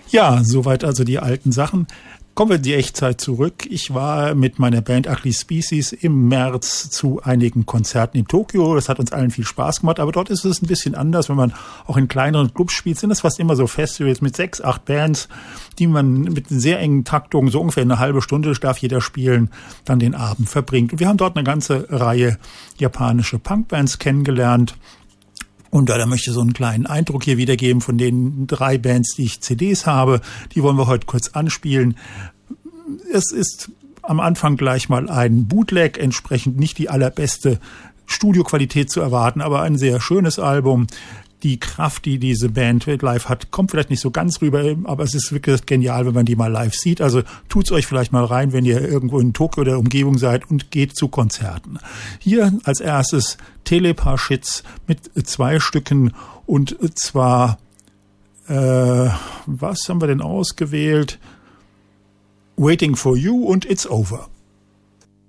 Ja, soweit also die alten Sachen. Kommen wir in die Echtzeit zurück. Ich war mit meiner Band Ugly Species im März zu einigen Konzerten in Tokio. Das hat uns allen viel Spaß gemacht, aber dort ist es ein bisschen anders. Wenn man auch in kleineren Clubs spielt, sind das fast immer so Festivals mit 6, 8 Bands, die man mit sehr engen Taktungen, so ungefähr eine halbe Stunde darf jeder spielen, dann den Abend verbringt. Und wir haben dort eine ganze Reihe japanische Punkbands kennengelernt. Und da möchte ich so einen kleinen Eindruck hier wiedergeben von den 3 Bands, die ich CDs habe. Die wollen wir heute kurz anspielen. Es ist am Anfang gleich mal ein Bootleg, entsprechend nicht die allerbeste Studioqualität zu erwarten, aber ein sehr schönes Album. Die Kraft, die diese Band live hat, kommt vielleicht nicht so ganz rüber, aber es ist wirklich genial, wenn man die mal live sieht. Also tut's euch vielleicht mal rein, wenn ihr irgendwo in Tokio oder Umgebung seid und geht zu Konzerten. Hier als erstes Telepar-Shits mit 2 Stücken und zwar, was haben wir denn ausgewählt? Waiting for You und It's Over.